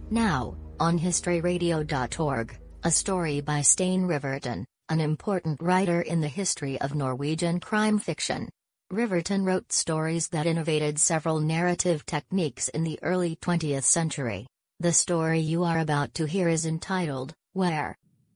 Now, on historyradio.org, a story by Stein Riverton, an important writer in the history of Norwegian crime fiction. Riverton wrote stories that innovated several narrative techniques in the early 20th century. The story you are about to hear is entitled, Where